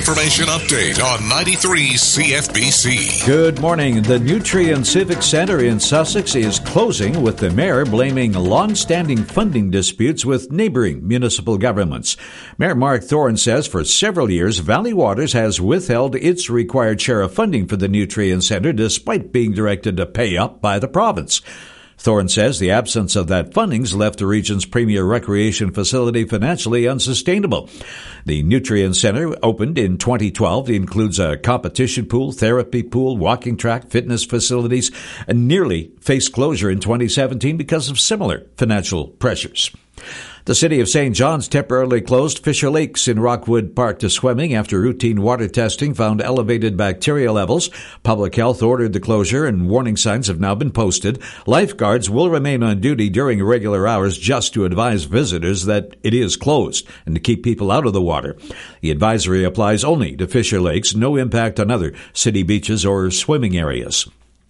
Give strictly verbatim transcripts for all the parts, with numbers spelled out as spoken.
information update on ninety-three C F B C. Good morning. The Nutrien Civic Centre in Sussex is closing, with the mayor blaming long-standing funding disputes with neighbouring municipal governments. Mayor Mark Thorne says for several years, Valley Waters has withheld its required share of funding for the Nutrien Centre despite being directed to pay up by the province. Thorne says the absence of that funding's left the region's premier recreation facility financially unsustainable. The Nutrien Centre opened in twenty twelve. It includes a competition pool, therapy pool, walking track, fitness facilities, and nearly faced closure in twenty seventeen because of similar financial pressures. The city of Saint John's temporarily closed Fisher Lakes in Rockwood Park to swimming after routine water testing found elevated bacteria levels. Public Health ordered the closure and warning signs have now been posted. Lifeguards will remain on duty during regular hours just to advise visitors that it is closed and to keep people out of the water. The advisory applies only to Fisher Lakes, no impact on other city beaches or swimming areas.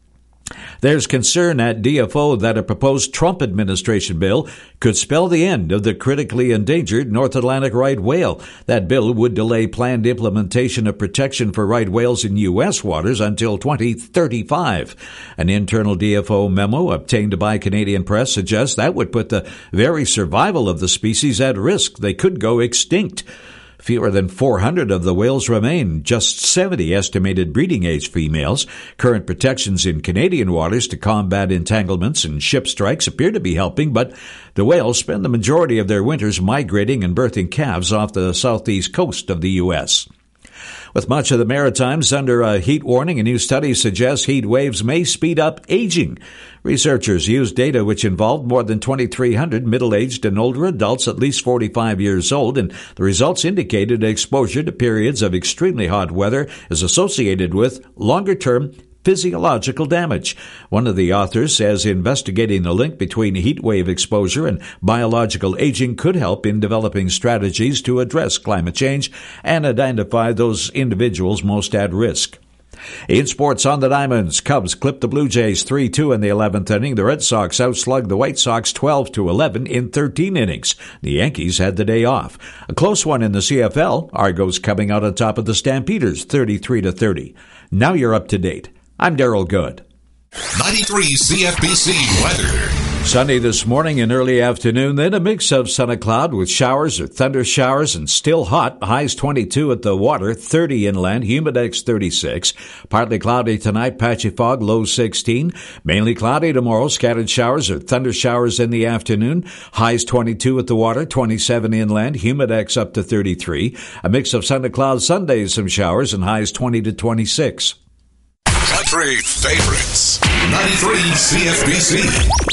There's concern at D F O that a proposed Trump administration bill could spell the end of the critically endangered North Atlantic right whale. That bill would delay planned implementation of protection for right whales in U S waters until twenty thirty-five. An internal D F O memo obtained by Canadian press suggests that would put the very survival of the species at risk. They could go extinct. Fewer than four hundred of the whales remain, just seventy estimated breeding age females. Current protections in Canadian waters to combat entanglements and ship strikes appear to be helping, but the whales spend the majority of their winters migrating and birthing calves off the southeast coast of the U S With much of the Maritimes under a heat warning, a new study suggests heat waves may speed up aging. Researchers used data which involved more than twenty-three hundred middle-aged and older adults at least forty-five years old, and the results indicated exposure to periods of extremely hot weather is associated with longer-term physiological damage. One of the authors says investigating the link between heat wave exposure and biological aging could help in developing strategies to address climate change and identify those individuals most at risk. In sports on the Diamonds, Cubs clipped the Blue Jays three two in the eleventh inning. The Red Sox outslugged the White Sox twelve to eleven in thirteen innings. The Yankees had the day off. A close one in the C F L. Argos coming out on top of the Stampeders thirty-three to thirty. Now you're up to date. I'm Daryl Good. ninety-three C F B C weather. Sunny this morning and early afternoon, then a mix of sun and cloud with showers or thunder showers and still hot. Highs twenty-two at the water, thirty inland, humidex thirty-six. Partly cloudy tonight, patchy fog, low sixteen. Mainly cloudy tomorrow, scattered showers or thunder showers in the afternoon. Highs twenty-two at the water, twenty-seven inland, humidex up to thirty-three. A mix of sun and cloud Sunday, some showers and highs twenty to twenty-six. Country favorites, ninety-three C F B C.